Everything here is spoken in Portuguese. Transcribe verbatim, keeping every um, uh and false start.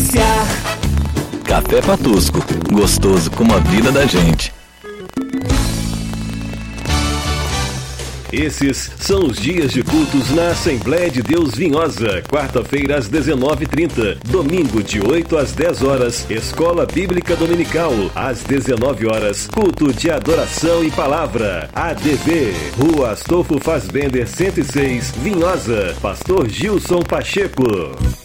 Delícia. Café Patusco, gostoso como a vida da gente. Esses são os dias de cultos na Assembleia de Deus Vinhosa. Quarta-feira às dezenove e trinta. Domingo de oito às dez horas. Escola Bíblica Dominical. Às dezenove horas. Culto de adoração e palavra. A D V. Rua Astolfo Fassbender cento e seis. Vinhosa. Pastor Gilson Pacheco.